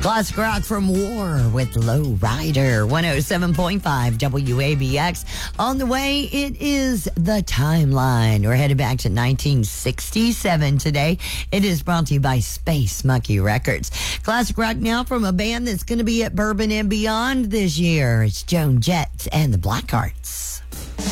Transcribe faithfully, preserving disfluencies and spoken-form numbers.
Classic rock from War with Low Rider, one oh seven point five W A B X. On the way, it is The Timeline. We're headed back to nineteen sixty-seven today. It is brought to you by Space Monkey Records. Classic rock now from a band that's going to be at Bourbon and Beyond this year. It's Joan Jett and the Blackhearts.